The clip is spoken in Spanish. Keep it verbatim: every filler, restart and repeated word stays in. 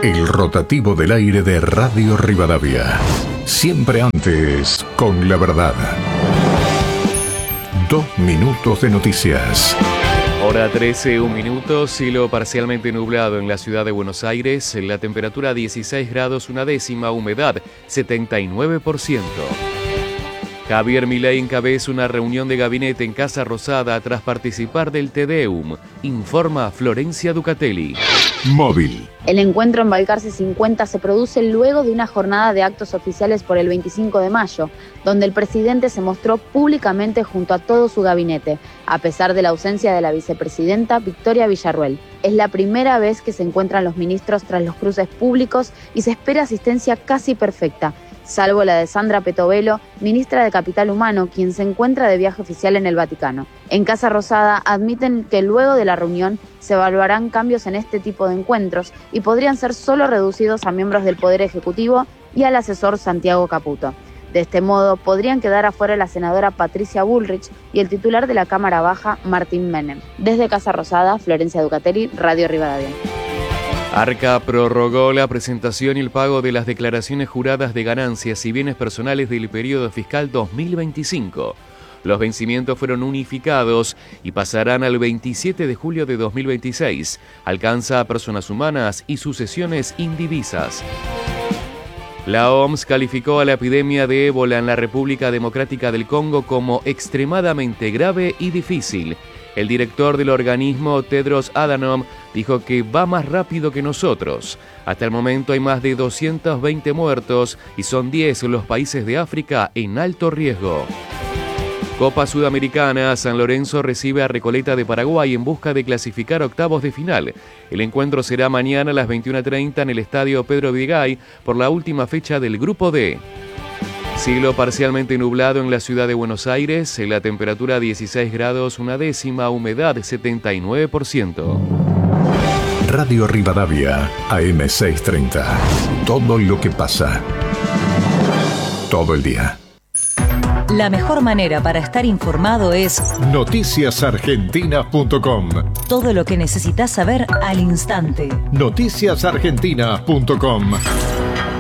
El rotativo del aire de Radio Rivadavia. Siempre antes, con la verdad. Dos minutos de noticias. Hora trece, un minuto, cielo parcialmente nublado en la ciudad de Buenos Aires, la temperatura dieciséis grados una décima, humedad setenta y nueve por ciento. Javier Milei encabeza una reunión de gabinete en Casa Rosada tras participar del Te Deum, informa Florencia Ducatelli. Móvil. El encuentro en Balcarce cincuenta se produce luego de una jornada de actos oficiales por el veinticinco de mayo, donde el presidente se mostró públicamente junto a todo su gabinete, a pesar de la ausencia de la vicepresidenta Victoria Villarruel. Es la primera vez que se encuentran los ministros tras los cruces públicos y se espera asistencia casi perfecta, salvo la de Sandra Petovelo, ministra de Capital Humano, quien se encuentra de viaje oficial en el Vaticano. En Casa Rosada admiten que luego de la reunión se evaluarán cambios en este tipo de encuentros y podrían ser solo reducidos a miembros del Poder Ejecutivo y al asesor Santiago Caputo. De este modo, podrían quedar afuera la senadora Patricia Bullrich y el titular de la Cámara Baja, Martín Menem. Desde Casa Rosada, Florencia Ducatelli, Radio Rivadavia. Arca prorrogó la presentación y el pago de las declaraciones juradas de ganancias y bienes personales del periodo fiscal dos mil veinticinco. Los vencimientos fueron unificados y pasarán al veintisiete de julio de dos mil veintiséis. Alcanza a personas humanas y sucesiones indivisas. La O M S calificó a la epidemia de ébola en la República Democrática del Congo como extremadamente grave y difícil. El director del organismo, Tedros Adhanom, dijo que va más rápido que nosotros. Hasta el momento hay más de doscientos veinte muertos y son diez los países de África en alto riesgo. Copa Sudamericana, San Lorenzo recibe a Recoleta de Paraguay en busca de clasificar octavos de final. El encuentro será mañana a las veintiuna treinta en el estadio Pedro Vigay por la última fecha del Grupo D. Cielo parcialmente nublado en la ciudad de Buenos Aires, la temperatura dieciséis grados una décima, humedad setenta y nueve por ciento. Radio Rivadavia, A M seiscientos treinta. Todo lo que pasa. Todo el día. La mejor manera para estar informado es noticias argentinas punto com. Todo lo que necesitas saber al instante. noticias argentinas punto com.